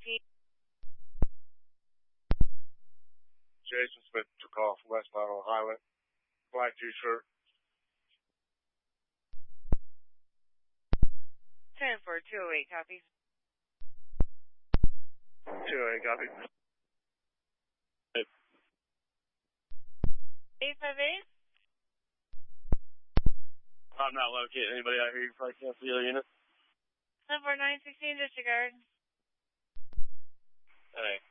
IP. Jason Smith took off westbound on Highland. Black t-shirt. 10-4, 208, copy. 208, copy. 858? I'm not locating anybody out here. You probably can't see the unit. 10-4, 916, disregard. Hey.